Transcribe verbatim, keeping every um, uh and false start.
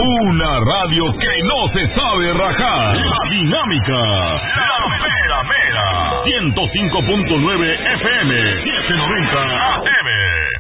Una radio que no se sabe rajar. La Dinámica. La Mera Mera. ciento cinco punto nueve F M. setecientos noventa A M.